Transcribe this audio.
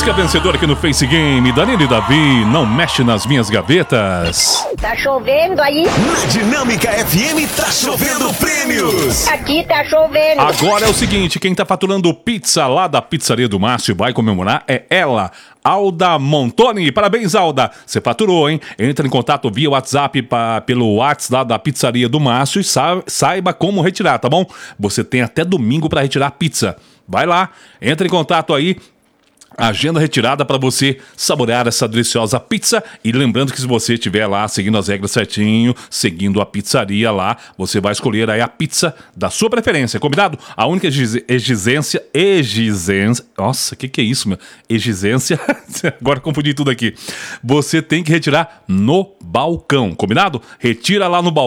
música vencedora aqui no Face Game. Danilo e Davi, não mexe nas minhas gavetas. Tá chovendo aí? Na Dinâmica FM tá chovendo prêmios. Aqui tá chovendo. Agora é o seguinte, quem tá faturando pizza lá da Pizzaria do Márcio vai comemorar é ela, Alda Montoni. Parabéns, Alda. Você faturou, hein? Entra em contato via WhatsApp pelo WhatsApp lá da Pizzaria do Márcio e saiba como retirar, tá bom? Você tem até domingo para retirar a pizza. Vai lá, entra em contato aí. Agenda retirada para você saborear essa deliciosa pizza. E lembrando que se você estiver lá seguindo as regras certinho, seguindo a pizzaria lá, você vai escolher aí a pizza da sua preferência, combinado? A única exigência, nossa, que é isso, meu? Exigência, agora confundi tudo aqui. Você tem que retirar no balcão, combinado? Retira lá no balcão.